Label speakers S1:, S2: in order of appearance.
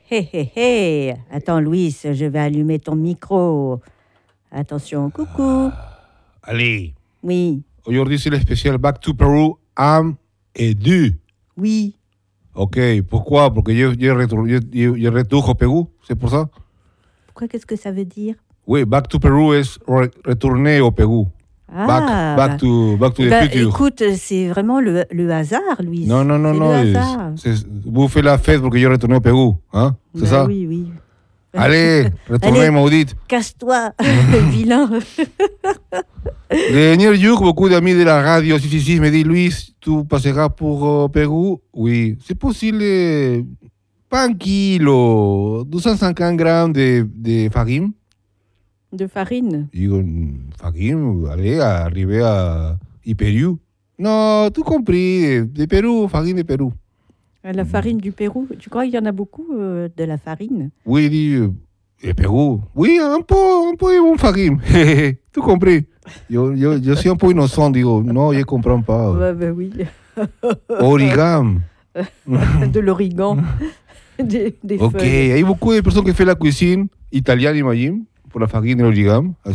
S1: Hé, hé, hé. Attends, Louis, je vais allumer ton micro. Attention, coucou.
S2: Allez,
S1: Oui,
S2: aujourd'hui c'est le spécial Back to Peru 1 et 2.
S1: oui.
S2: Ok, pourquoi? Porque yo retujo Perú, c'est pour ça?
S1: Pourquoi, qu'est-ce que ça veut dire?
S2: Oui, Back to Peru es retourner au Pérou.
S1: Ah,
S2: Back to the
S1: bah,
S2: future.
S1: écoute, c'est vraiment le hasard, Louis.
S2: Non,
S1: C'est le hasard.
S2: Vous faites la fête porque yo retourné au Pérou, hein? C'est
S1: Bah
S2: ça?
S1: Oui, oui.
S2: Allez, retournez,
S1: Allez.
S2: maudite.
S1: Casse-toi, vilain.
S2: Le dernier jour, beaucoup d'amis de la radio CCC me disent, Luis, tu passeras pour Pérou? Oui, c'est possible. Pas un kilo, 250 grammes de farine.
S1: De farine.
S2: Digo, farine, allez, arrivé à Pérou. Non, tout compris, de Pérou, farine de Pérou.
S1: La farine du Pérou. Tu crois qu'il y en a beaucoup de la farine?
S2: Oui, dit, Pérou. Oui, un peu de bon farine. Tout compris. Yo suis un peu innocent, digo, non, je comprends pas.
S1: Ouais, bah oui.
S2: Origami.
S1: De l'origan. des
S2: Ok,
S1: feuilles.
S2: hay beaucoup de personnes qui font la cuisine italienne, imagine, pour la farine et l'origami.